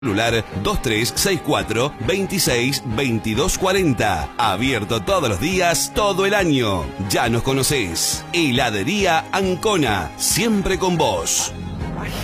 Celular 2364 26 22 40. Abierto todos los días, todo el año. Ya nos conocés. Heladería Ancona, siempre con vos.